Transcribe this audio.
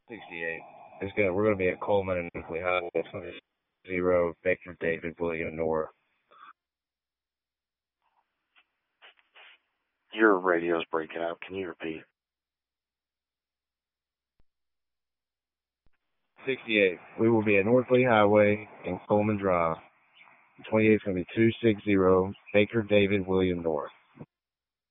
68. We're gonna be at Coleman and Nuclear Highway. It's gonna be 0 Baker David William North. Your radio's breaking up. Can you repeat? 68. We will be at North Lee Highway and Coleman Drive. 28 is going to be 260 Baker David William North.